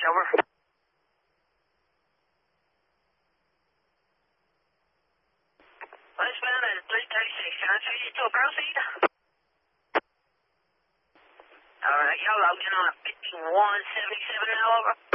over. Westbound at 336. Can I change it to a proceed? All right, y'all logged in on a 5177 now, over.